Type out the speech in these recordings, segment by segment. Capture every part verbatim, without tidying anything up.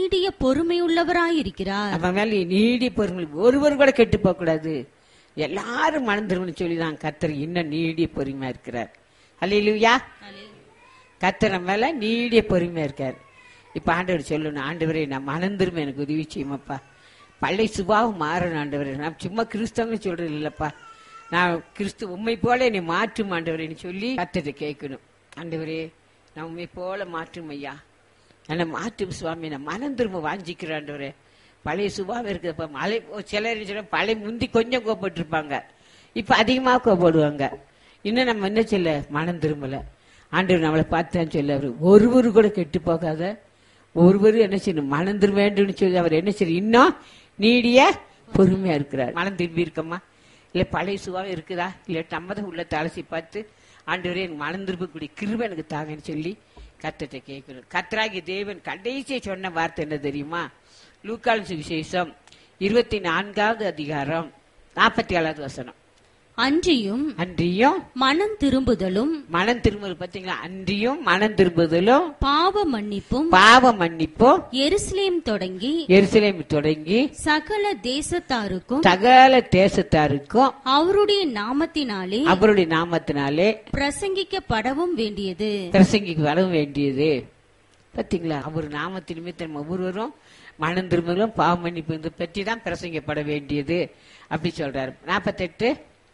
நீடிய பொறுமையுள்ளவராயிருக்கிறார். நம்ம மேல நீடிய பொறுமை, ஒருவர் கூட கெட்டு போக கூடாது, எல்லாரும் மனம் திரும்பணும் சொல்லிதான் கர்த்தர் இன்னும் நீடிய பொறுமையா இருக்கிறார். அல்லேலூயா. கர்த்தர் நம்ம மேல நீடிய பொறுமையா இருக்கார். இப்ப ஆண்டவர் சொல்லணும், ஆண்டவரே நான் மனம் திரும்ப எனக்கு உதவி செய்யுமாப்பா, பழைய சுபாவம் மாறணும் ஆண்டவரே, நான் சும்மா கிறிஸ்தவங்க சொல்றது இல்லப்பா, நான் கிறிஸ்து உண்மை போல என்னை மாற்றும் ஆண்டவரேன்னு சொல்லி கர்த்தரை கேட்கணும். ஆண்டவரே நான் உண்மை போல மாற்றும் ஐயா, என்னை மாற்றும் சுவாமி, நான் மனம் திரும்ப வாஞ்சிக்கிறேன் ஆண்டவரே. பழைய சுபாவம் இருக்குதுப்பா. மழை சிலர் சொல்ல பழைய முந்தி கொஞ்சம் கோபப்பட்டிருப்பாங்க, இப்ப அதிகமாக கோபப்படுவாங்க. இன்னும் நம்ம என்ன சொல்ல, மனம் திரும்பல. ஆண்டவர் நம்மளை பார்த்தான்னு சொல்ல, அவரு ஒருவரு கூட கெட்டு போகாத, ஒருவரு என்ன செய்யணும், மனம் திரும்ப வேண்டும் சொல்லி அவர் என்ன செய்ய இன்னும் நீடிய பொறுமையா இருக்கிறார். மனம் திரும்பி இருக்கமா, இல்ல பழைய சுபாவம் இருக்குதா, இல்ல நம்மதான் உள்ள தலசி பார்த்து ஆண்டவரே எனக்கு மனம் திரும்பக்கூடிய கிருபை எனக்கு தாங்கன்னு சொல்லி கர்த்தரை கேட்கணும். கர்த்தராகிய தேவன் கடைசியை சொன்ன வார்த்தை என்ன தெரியுமா? லூக்கால் சுவிசேஷம் இருபத்தி நான்காவது அதிகாரம் நாற்பத்தி ஏழாவது வசனம். அன்றியும் அன்றியும் மனம் திரும்புதலும், மனம் திரும்புதல் பார்த்தீங்களா, அன்றியும் மனம் திரும்புதலும் பாவ மன்னிப்பும் பாவ மன்னிப்பும் எருசலேம் தொடங்கி எருசலேம் தொடங்கி சகல தேசத்தாருக்கும் சகல தேசத்தாருக்கும் அவருடைய நாமத்தினாலே அவருடைய நாமத்தினாலே பிரசங்கிக்கப்படவும் வேண்டியது பிரசங்கிக்கு வரவும் வேண்டியது. பார்த்தீங்களா, அவர் நாமத்தின் நிமித்தம் ஒவ்வொருவரும் மனம் திரும்பலும் பாவ மன்னிப்பு இதை பற்றி தான் பிரசங்கப்பட வேண்டியது அப்படி சொல்றாரு. நாற்பத்தெட்டு,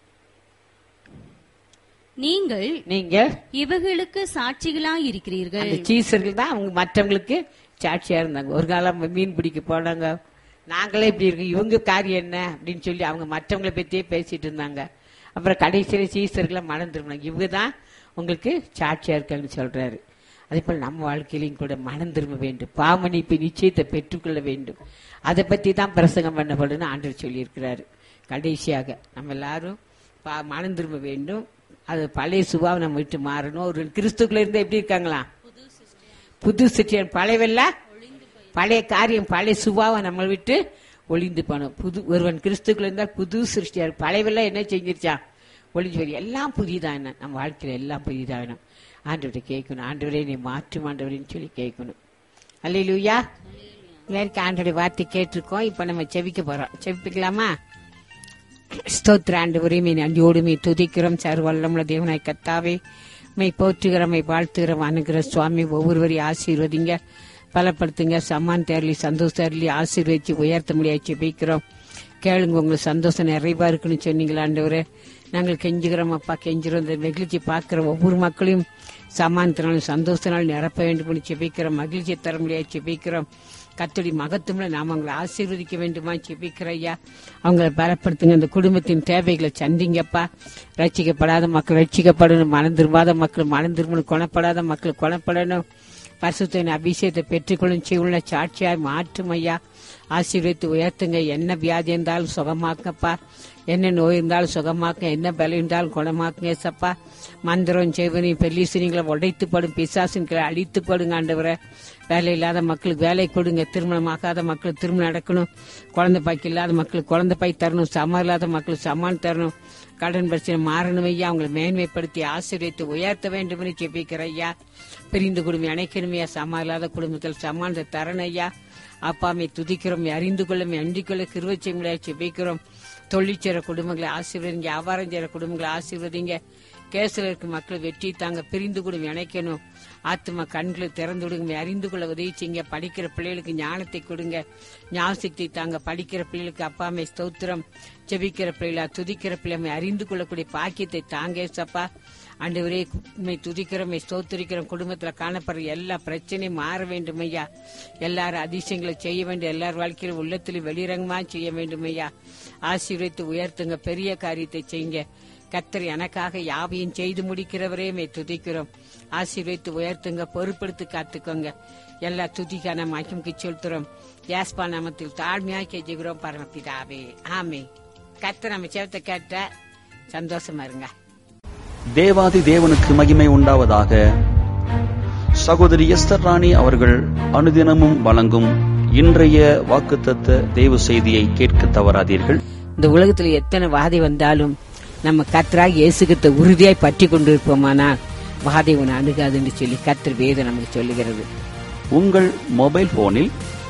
நீங்கள் நீங்கள் இவர்களுக்கு சாட்சிகளாயிருக்கிறீர்கள். அந்த சீசர்கள் தான் அவங்க மற்றவங்களுக்கு சாட்சியா இருந்தாங்க. ஒரு காலம் மீன் பிடிக்க போனாங்க, நாங்களே இப்படி இருக்கோம், இவங்க காரியம் என்ன அப்படின்னு சொல்லி அவங்க மற்றவங்களை பத்தியே பேசிட்டு இருந்தாங்க. அப்புறம் கடைசியில சீசர்களை மனம் திரும்பினாங்க, இவங்க தான் உங்களுக்கு சாட்சியா இருக்காங்கன்னு சொல்றாரு. அதே போல நம்ம வாழ்க்கையிலையும் கூட மனம் திரும்ப வேண்டும், பாவமன்னிப்பு நிச்சயத்தை பெற்றுக்கொள்ள வேண்டும். அதை பத்தி தான் பிரசங்கம் பண்ணப்படும் ஆண்டவர் சொல்லி இருக்கிறாரு. கடைசியாக நம்ம எல்லாரும் மனம் திரும்ப வேண்டும். அது பழைய சுபாவம் நம்ம விட்டு மாறணும். ஒரு கிறிஸ்துக்குள்ள இருந்தா எப்படி இருக்காங்களா, புது சிற்றியன், பழையவல்ல பழைய காரியம் பழைய சுபாவம் நம்ம விட்டு ஒளிந்து போனோம். புது ஒருவன் கிறிஸ்துக்குள்ள இருந்தால் புது சிருஷ்டியா, பழையவெல்லாம் என்ன செஞ்சிருச்சான், ஒளிஞ்சு போய் எல்லாம் புதியதா, என்ன நம்ம வாழ்க்கையில எல்லாம் புதியதா வேணும். ஆண்டவரை கேட்கணும், ஆண்டவரே நீ மாற்றும் ஆண்டவரேன்னு சொல்லி கேட்கணும். அல்லேலூயா. எல்லாருக்கும் ஆண்டவருடைய வார்த்தை கேட்டிருக்கோம். இப்ப நம்ம செவிக்க போறோம். செவிக்கலாமா? ஸ்தோத்திர ஆண்டவரே, மீ நன்றியோடு மீ துதிக்கிறோம். சர்வல்லமுள்ள தேவனாய் கர்த்தாவே, மை போற்றுகிறோம், மை வாழ்த்துகிறோம். அனுகிற சுவாமி ஒவ்வொருவரையும் ஆசீர்வதிங்க, பலப்படுத்துங்க, சம்மான் தேரலி சந்தோஷ தேரலி ஆசீர்வதிச்சு உயர்த்த முடியாது ஜெபிக்கிறோம். கேளுங்க, உங்களுக்கு சந்தோஷம் நிறைவா இருக்குன்னு சொன்னீங்களா ஆண்டவரே. நாங்கள் கெஞ்சுகிறோம் அப்பா, கெஞ்சுறோம். இந்த மகிழ்ச்சி பார்க்கிற ஒவ்வொரு மக்களையும் சமானத்தினாலும் சந்தோஷத்தினாலும் நிரப்ப வேண்டும் ஜெபிக்கிறோம். மகிழ்ச்சியை தர முடியாது ஜெபிக்கிறோம். கர்த்தருடைய மகத்துவம்ல நாம் அவங்களை ஆசீர்வதிக்க வேண்டுமா ஜெபிக்கிற ஐயா. அவங்களை பலப்படுத்துங்க, இந்த குடும்பத்தின் தேவைகளை சந்திங்கப்பா. ரட்சிக்கப்படாத மக்கள் ரட்சிக்கப்படணும், மனம் திரும்பாத மக்கள் மனம் திரும்பணும், குணப்படாத மக்கள் குணப்படணும். பரிசுத்தத்தின் அபிஷேகத்தை பெற்றுக்கொள்ளும் செய்யுள்ள சாட்சியாய் மாற்றும் ஐயா. ஆசீர்வதித்து உயர்த்துங்க. என்ன வியாதி இருந்தாலும் சுகமாக்கப்பா, என்ன நோய் இருந்தாலும் சுகமாக்க, என்ன பலம் இருந்தாலும் குணமாக்குங்க சப்பா. மந்திரம் செய்வனி பெல்லிசினிங்களை உடைத்துப்படும், பிசாசின்களை அழித்துப்படுங்க ஆண்டவரை. வேலை இல்லாத மக்களுக்கு வேலை கொடுங்க, திருமணமாகாத மக்களுக்கு திருமணம் நடக்கணும், குழந்தை பாய்க்கு இல்லாத மக்களுக்கு குழந்தை பாய் தரணும், சமான் இல்லாத மக்களுக்கு சமான் தரணும், கடன் பிரச்சனை மாறணும் ஐயா. அவங்களை மேன்மைப்படுத்தி ஆசீர்வதித்து உயர்த்த வேண்டும் என்று ஜெபிக்கிற ஐயா. பிரிந்து குடும்பம் அணைக்கணுமையா, சமான் இல்லாத குடும்பத்தில் சமானத்தை தரணும் ஐயா. அப்பாமை துதிக்கிறோம், அறிந்து கொள்ளும் அன்றிக் கொள்ள கிருபை முடியாது ஜெபிக்கிறோம். தொழிற்சேர குடும்பங்களை ஆசீர்வதிங்க, வியாபாரம் செய்யற குடும்பங்களை ஆசீர்வதிங்க. கேசில் இருக்க மக்கள் வெற்றி தாங்க, பிரிந்து குடும்பம் இணைக்கணும். ஆத்மா கண்களை திறந்து விடுங்க, அறிந்து கொள்ள உதவி செய்யுங்க. படிக்கிற பிள்ளைகளுக்கு ஞானத்தை கொடுங்க, ஞாபகத்தை தாங்க. படிக்கிற பிள்ளைகளுக்கு அப்பாமை ஸ்தோத்திரம். செபிக்கிற பிள்ளைகளா துதிக்கிற பிள்ளைமை அறிந்து கொள்ளக்கூடிய பாக்கியத்தை தாங்க சப்பா. ஆண்டவரே உண்மை துதிக்கிறோம், ஸ்தோத்திரிக்கிறோம். குடும்பத்துல காணப்படுற எல்லா பிரச்சனையும் மாற வேண்டும் ஐயா. எல்லாரும் அதிசயங்களை செய்ய வேண்டும், எல்லார் வாழ்க்கையிலும் உள்ளத்திலும் வெளிரங்கமா செய்ய வேண்டும் ஐயா. ஆசீர்வதித்து உயர்த்துங்க, பெரிய காரியத்தை செய்யுங்க. கர்த்தர் எனக்காக யாவையும் செய்து முடிக்கிறவரே மே துதிக்கிறோம். ஆசீர்வதித்து உயர்த்துங்க, பொறுப்படுத்தி காத்துக்கோங்க. எல்லா துதிக்கான மகிமைக்கு செலுத்துறோம். யாஸ்பா நாமத்தில் தாழ்மையாக கெஞ்சுகிறோம் பரமபிதாவே, ஆமே. கர்த்தர் நம்ம சேவத்தை கேட்ட சந்தோஷமா இருங்க. தேவாதி தேவனுக்கு மகிமை உண்டாவதாக. சகோதரி எஸ்தர் ராணி அவர்கள் அனுதினமும் வழங்கும் இன்றைய வாக்குத்தத்த தேவ செய்தியை கேட்க தவறாதீர்கள். இந்த உலகத்துல எத்தனை வாதை வந்தாலும் நம்ம கர்த்தராக இயேசுகிட்ட உறுதியாய் பற்றி கொண்டிருப்போமானால் வாதை உன்னை அணுகாதுன்னு சொல்லி கர்த்தர் வேதம் நமக்கு சொல்லுகிறது. உங்கள் மொபைல் போனில்